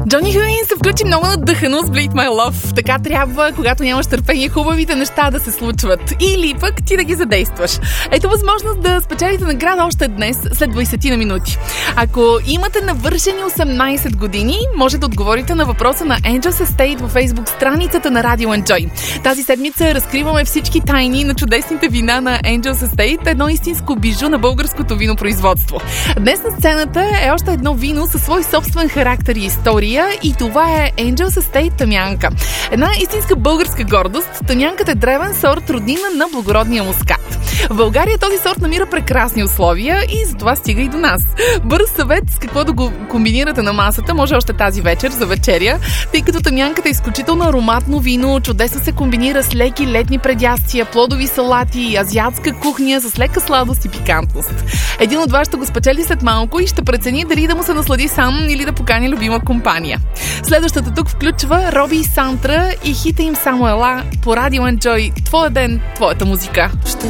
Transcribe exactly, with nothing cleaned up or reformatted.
Джони Хюин се включи много надъхано с Bleed My Love. Така трябва, когато нямаш търпение, хубавите неща да се случват. Или пък ти да ги задействаш. Ето възможност да спечелите награда още днес, след двайсет на минути. Ако имате навършени осемнайсет години, може да отговорите на въпроса на Angels Estate във Facebook страницата на Radio Enjoy. Тази седмица разкриваме всички тайни на чудесните вина на Angels Estate, едно истинско бижу на българското винопроизводство. Днес на сцената е още едно вино със свой собствен характер и история, и това е Angels Estate Тамянка. Една истинска българска гордост. Тамянката е древен сорт, роднина на благородния мускат. В България този сорт намира прекрасни условия и затова стига и до нас. Бърз съвет с какво да го комбинирате на масата може още тази вечер за вечеря, тъй като тамянката е изключително ароматно вино, чудесно се комбинира с леки летни предястия, плодови салати, азиатска кухня с лека сладост и пикантност. Един от вас ще го спечели след малко и ще прецени дали да му се наслади сам или да покани любима компания. Следващата тук включва Роби и Сантра и хита им Само ела по Radio Enjoy. Твоя ден, твоята музика.